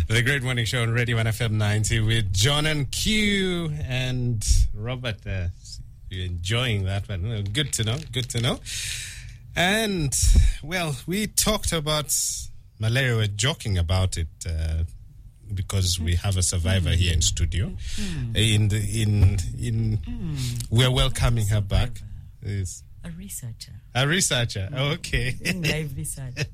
The Great Morning Show on Radio 1FM 90 with John and Q and Robert. You're enjoying that one. Well, good to know. Good to know. And, well, we talked about malaria. We're joking about it because we have a survivor here in studio. We're welcoming her back. Yes. A researcher. A researcher. Okay. Doing live research.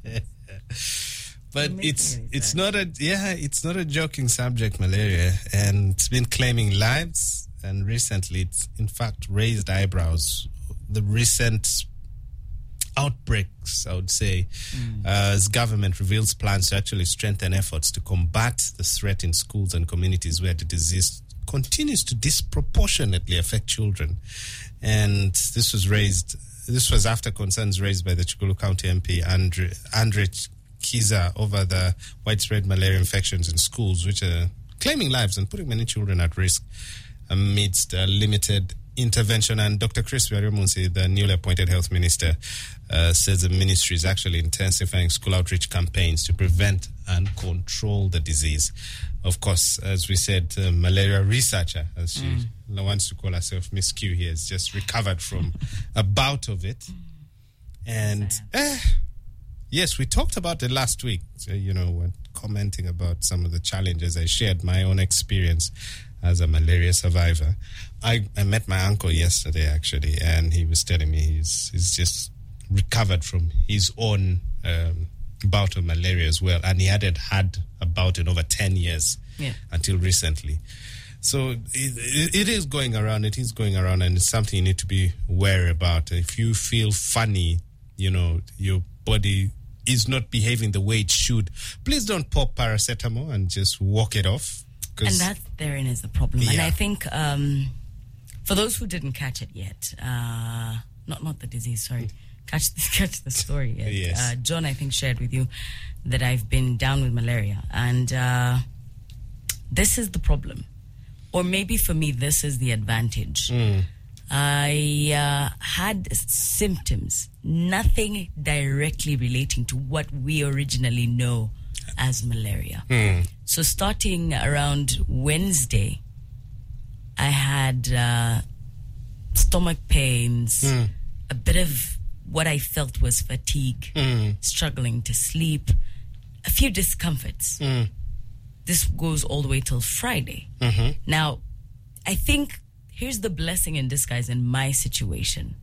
But it's not a joking subject, malaria, and it's been claiming lives. And recently, it's in fact raised eyebrows. The recent outbreaks, I would say, as government reveals plans to actually strengthen efforts to combat the threat in schools and communities where the disease continues to disproportionately affect children. And this was after concerns raised by the Chukulu County MP Andre Kiza over the widespread malaria infections in schools, which are claiming lives and putting many children at risk amidst limited intervention. And Dr. Chris Baryomunsi, the newly appointed health minister, says the ministry is actually intensifying school outreach campaigns to prevent and control the disease. Of course, as we said, malaria researcher, as she wants to call herself, Miss Q here, has just recovered from a bout of it. And yes, we talked about it last week, when commenting about some of the challenges. I shared my own experience as a malaria survivor. I met my uncle yesterday, actually, and he was telling me he's just recovered from his own bout of malaria as well, and he hadn't had a bout in over 10 years until recently. So it is going around. It is going around, and it's something you need to be wary about. If you feel funny, your body is not behaving the way it should, please don't pop paracetamol and just walk it off. And that therein is the problem. Yeah. And I think for those who didn't catch it yet, not the disease, sorry, catch the story yet. Yes. John, I think, shared with you that I've been down with malaria. And this is the problem. Or maybe for me, this is the advantage. I had symptoms, nothing directly relating to what we originally know as malaria. So starting around Wednesday, I had stomach pains, a bit of what I felt was fatigue, struggling to sleep, a few discomforts. This goes all the way till Friday. Now, I think here's the blessing in disguise in my situation.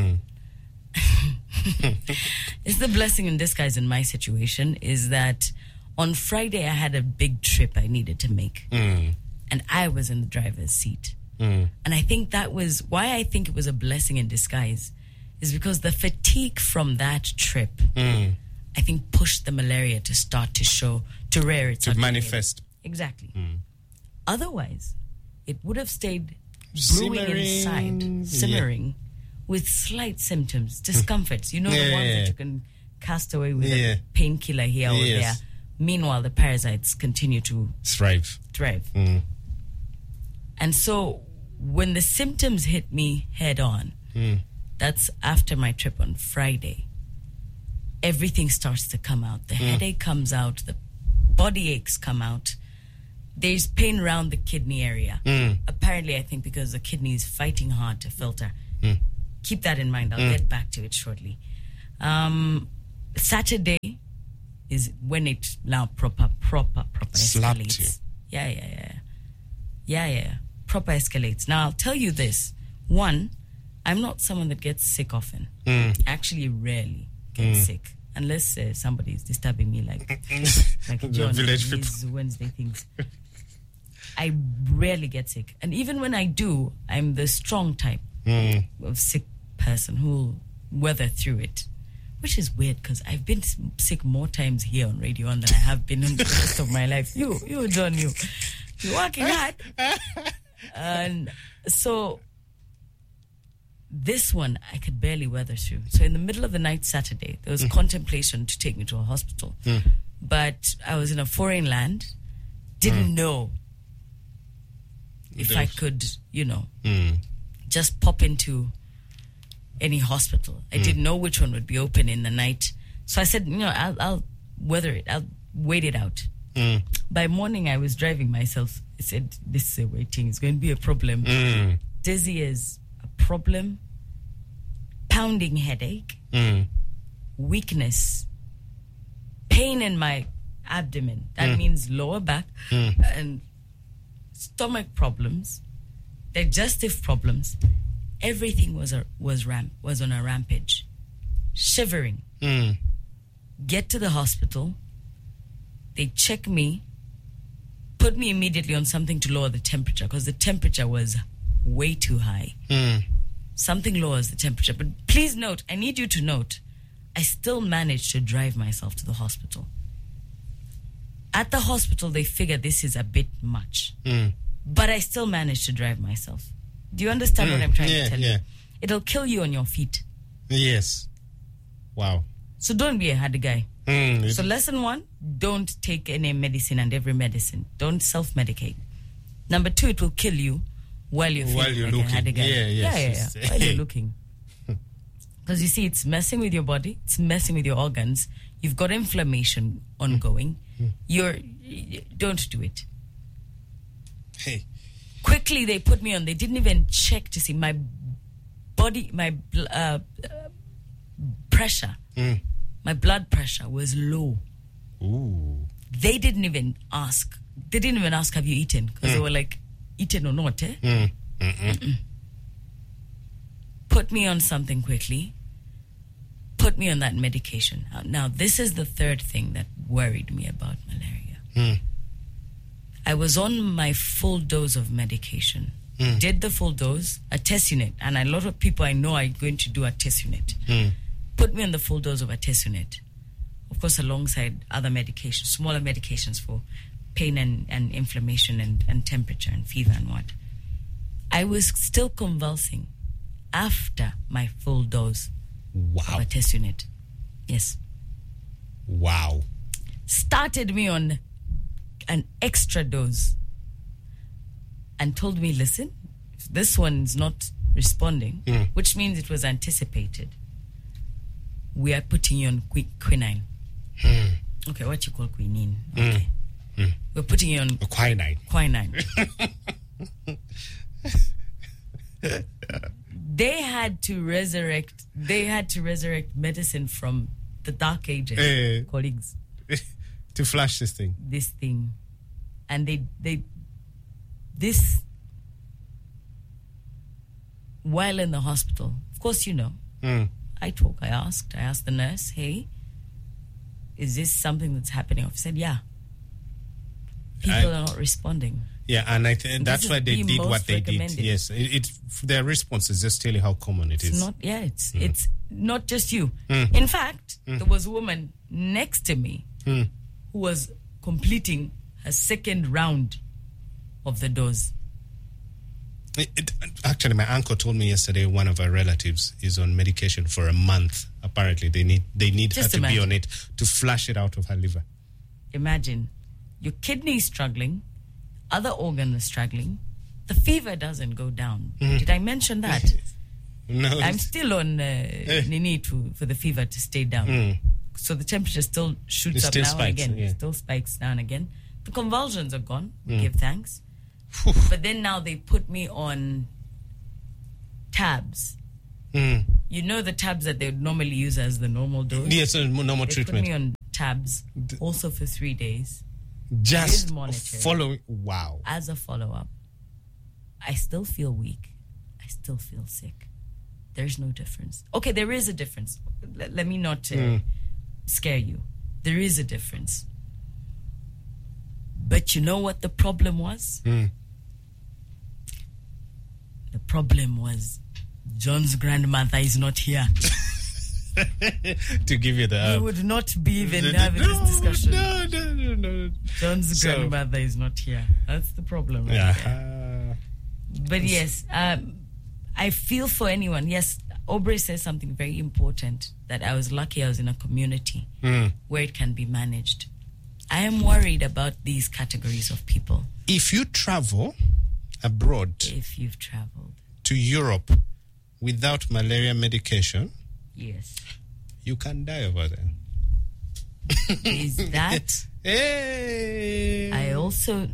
It's the blessing in disguise in my situation is that on Friday I had a big trip I needed to make. And I was in the driver's seat. And I think that was why I think it was a blessing in disguise is because the fatigue from that trip, I think pushed the malaria to start to show, to rear its ugly manifest. head. Exactly. Otherwise, it would have stayed brewing simmering with slight symptoms, discomforts. The ones that you can cast away with a painkiller here or there. Meanwhile, the parasites continue to thrive. And so when the symptoms hit me head on, that's after my trip on Friday, everything starts to come out. The headache comes out, the body aches come out. There's pain around the kidney area. Apparently, I think because the kidney is fighting hard to filter. Keep that in mind. I'll get back to it shortly. Saturday is when it now proper escalates. Yeah. Proper escalates. Now, I'll tell you this. One, I'm not someone that gets sick often. Actually, rarely get sick. Unless somebody is disturbing me like John and his Wednesday things. I rarely get sick. And even when I do, I'm the strong type of sick person who will weather through it. Which is weird because I've been sick more times here on Radio 1 than I have been in the rest of my life. You, John, you're working hard. And so this one I could barely weather through. So in the middle of the night Saturday, there was contemplation to take me to a hospital. But I was in a foreign land, didn't know if I could, just pop into any hospital. I didn't know which one would be open in the night. So I said, I'll weather it. I'll wait it out. By morning, I was driving myself. I said, this is waiting. It's going to be a problem. Dizzy is a problem. Pounding headache. Weakness. Pain in my abdomen. That means lower back. And stomach problems. Digestive problems. Everything was on a rampage. Shivering. Get to the hospital. They check me. Put me immediately on something to lower the temperature because the temperature was way too high. Something lowers the temperature. But please note, I need you to note, I still managed to drive myself to the hospital. At the hospital, they figure this is a bit much. But I still managed to drive myself. Do you understand what I'm trying to tell you? It'll kill you on your feet. Yes. Wow. So don't be a hard guy. So lesson 1, don't take any medicine and every medicine. Don't self-medicate. Number 2, it will kill you while you're feeling like a hard guy. Yeah. While you're looking. Because you see, it's messing with your body. It's messing with your organs. You've got inflammation ongoing. Don't do it. Hey. Quickly, they put me on. They didn't even check to see my body, my pressure. My blood pressure was low. Ooh. They didn't even ask. They didn't even ask, have you eaten? Because they were like, eaten or not, eh? Put me on something quickly. Put me on that medication. Now, this is the third thing that worried me about malaria. I was on my full dose of medication. Did the full dose, a test unit. And a lot of people I know are going to do a test unit. Put me on the full dose of a test unit. Of course, alongside other medications, smaller medications for pain and inflammation and temperature and fever and what. I was still convulsing after my full dose of a test unit. Yes. Wow. Started me on an extra dose and told me, listen, if this one's not responding, which means it was anticipated, we are putting you on quinine. Okay, what you call quinine? Okay. We're putting you on quinine. They had to resurrect medicine from the dark ages, colleagues. To flash this thing. And while in the hospital, of course, I asked the nurse, hey, is this something that's happening? I said, yeah. People are not responding. Yeah, and I think that's why they did what they did. Yes, their response is just telling how common it is. It's not just you. In fact, there was a woman next to me who was completing her second round of the dose. Actually, my uncle told me yesterday one of our relatives is on medication for a month. Apparently, they need her to be on it to flush it out of her liver. Imagine, your kidney is struggling, other organs are struggling, the fever doesn't go down. Did I mention that? No. I'm still on Nini for the fever to stay down. So the temperature still shoots up now and again. Yeah. Still spikes now and again. The convulsions are gone. We give thanks. But then now they put me on tabs. You know the tabs that they would normally use as the normal dose? Yes, normal treatment. They put me on tabs also for 3 days. Just following. Wow. As a follow-up, I still feel weak. I still feel sick. There's no difference. Okay, there is a difference. Let me not scare you. There is a difference. But you know what the problem was? The problem was John's grandmother is not here. To give you the... We would not be even having this discussion. No. John's grandmother is not here. That's the problem. Right? Yeah. But yes, I feel for anyone. Yes, Aubrey says something very important, that I was lucky I was in a community where it can be managed. I am worried about these categories of people. If you travel abroad... If you've traveled... to Europe without malaria medication... Yes. You can die over there. Is that Hey. I also...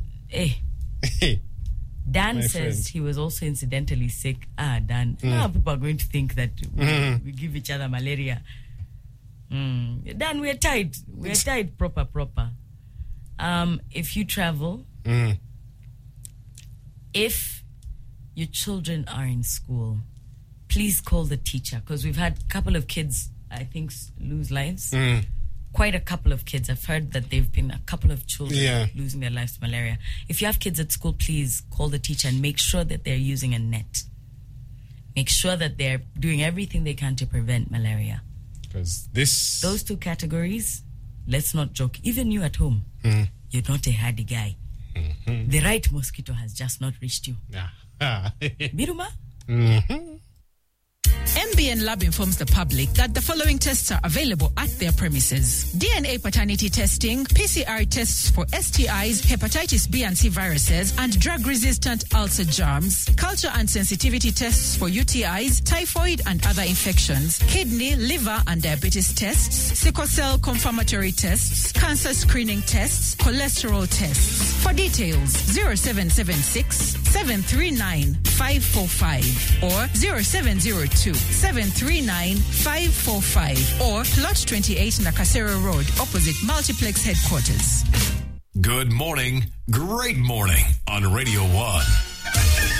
Dan My says friend. he was also incidentally sick. Dan. Now people are going to think that we give each other malaria. Dan, we're tight. We're tight, proper. If you travel, if your children are in school, please call the teacher, because we've had a couple of kids, I think, lose lives. Quite a couple of kids. I've heard that there've been a couple of children losing their lives to malaria. If you have kids at school, please call the teacher and make sure that they're using a net. Make sure that they're doing everything they can to prevent malaria. Because those two categories, let's not joke. Even you at home, you're not a hardy guy. The right mosquito has just not reached you. Biruma? MBN Lab informs the public that the following tests are available at their premises: DNA paternity testing, PCR tests for STIs, hepatitis B and C viruses, and drug-resistant ulcer germs, culture and sensitivity tests for UTIs, typhoid and other infections, kidney, liver and diabetes tests, sickle cell confirmatory tests, cancer screening tests, cholesterol tests. For details, 0776 739 545 or 0702 739 545 or Plot 28 Nakasero Road, opposite Multiplex Headquarters. Good morning, great morning on Radio 1.